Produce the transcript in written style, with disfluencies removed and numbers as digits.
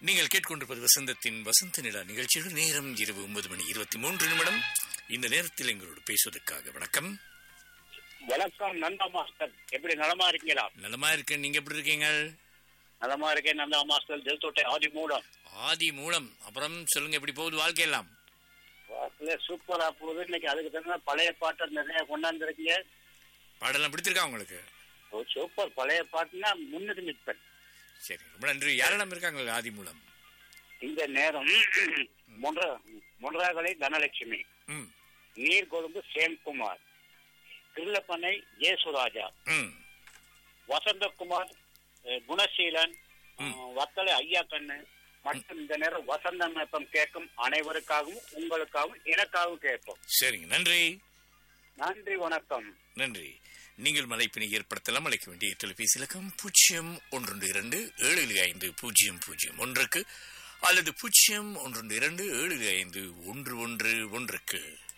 நீங்கள் கேட்டுக்கொண்டிருப்பது வசந்தத்தின் வசந்த நிலா நிகழ்ச்சியில் நேரம் இரவு 9:23. இந்த நேரத்தில் எங்களோடு பேசுவதற்காக வணக்கம். வணக்கம் நந்தா மாஸ்டர், எப்படி நலமா இருக்கீங்களா? நலமா இருக்கேன், நீங்க எப்படி இருக்கீங்க? நலமா இருக்கேன் நந்தா மாஸ்டர். ஜெல்தோட்டை ஆதி மூலம். அப்புறம் சொல்லுங்க, எப்படி போகுது வாழ்க்கையெல்லாம்? சூப்பரா போகுது. இன்னைக்கு அதுக்கு தகுந்த பழைய பாட்டு நிறைய கொண்டாந்துருக்கீங்க. பாடெல்லாம் பிடிச்சிருக்கா உங்களுக்கு? சூப்பர். பழைய பாட்டுன்னா முன்னுக்கு நிற்பேன். சரி, ரொம்ப நன்றி. யாரெல்லாம் இருக்காங்க ஆதி மூலம்? இந்த நேரம் மொன்றாகலை தனலட்சுமி, நீர்கொழும்பு சேம்குமார், கிருளப்பனை ஜேசுராஜா, வசந்தகுமார், குணசீலன், வத்தலை ஐயா கண்ணு மற்றும் இந்த நேரம் வசந்தம் கேட்கும் அனைவருக்காகவும் உங்களுக்காகவும் எனக்காகவும் கேட்போம். சரிங்க, நன்றி. நன்றி, வணக்கம். நன்றி. நீங்கள் மலைப்பினை ஏற்படுத்தலாம். அழைக்க வேண்டிய தொலைபேசி இலக்கம் 0112750001 அல்லது 01275111.